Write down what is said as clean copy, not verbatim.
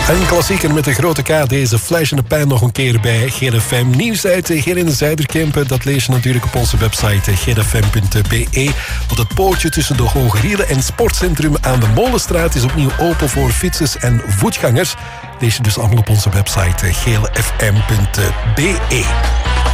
Een klassieker met een grote K, deze Flash in de Pan nog een keer bij GFM. Nieuws uit Gerine Zuiderkempen, dat lees je natuurlijk op onze website gfm.be. Want het poortje tussen de Hogerielen en Sportcentrum aan de Molenstraat is opnieuw open voor fietsers en voetgangers. Lees je dus allemaal op onze website glfm.be.